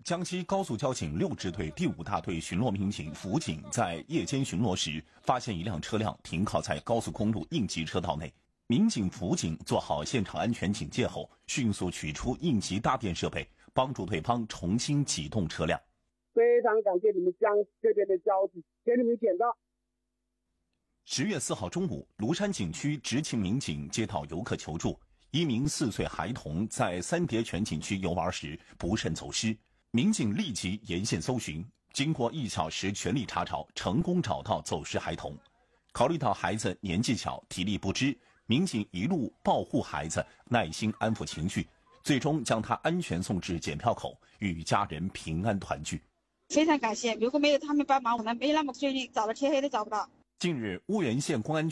江西高速交警6支队第5大队巡逻民警辅警在夜间巡逻时，发现一辆车辆停靠在高速公路应急车道内。民警辅警做好现场安全警戒后，迅速取出应急搭电设备，帮助对方重新启动车辆。 非常感谢你们江西这边的交警，给你们点赞。 10月4号中午，庐山景区执勤民警接到游客求助，一名4岁孩童在三叠泉景区游玩时不慎走失，民警立即沿线搜寻，经过1小时全力查找，成功找到走失孩童。考虑到孩子年纪小，体力不支，民警一路保护孩子，耐心安抚情绪，最终将他安全送至检票口，与家人平安团聚。 非常感谢，如果没有他们帮忙，我们没那么顺利，找到天黑都找不到。 近日，婺源县公安局